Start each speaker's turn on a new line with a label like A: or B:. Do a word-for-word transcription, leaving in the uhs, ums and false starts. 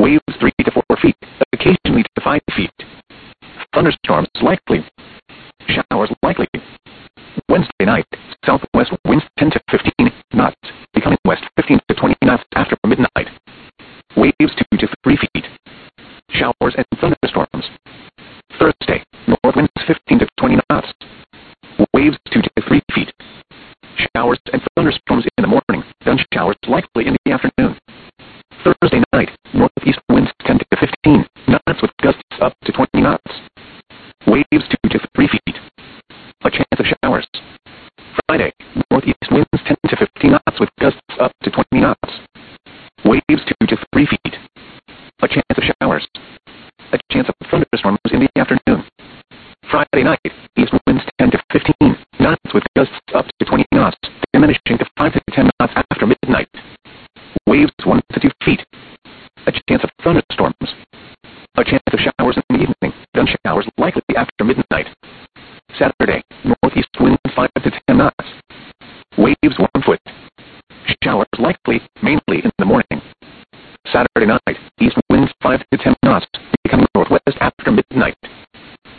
A: Waves three to four feet, occasionally to five feet. Thunderstorms likely. Showers likely. Wednesday night, southwest winds ten to fifteen knots, becoming west fifteen to twenty knots after midnight. Waves two to three feet. Showers and thunderstorms. Thursday, north winds fifteen to twenty knots. Waves two to three feet. Showers and thunderstorms in the morning, then showers likely in the afternoon. Thursday night, northeast winds ten to fifteen knots with gusts up to twenty knots. Waves two to three feet. A chance of showers. Friday, northeast winds ten to fifteen knots with gusts up to twenty knots. Waves two to three feet. A chance of showers. A chance of thunderstorms in the afternoon. Friday night, east winds ten to fifteen knots with gusts up to twenty knots, diminishing to five to ten knots after midnight. Waves one to two feet. A chance of thunderstorms. A chance of showers in the evening, then showers likely after midnight. Saturday, northeast winds five to ten knots. Waves one foot. Showers likely, mainly in the morning. Saturday night, east winds five to ten knots,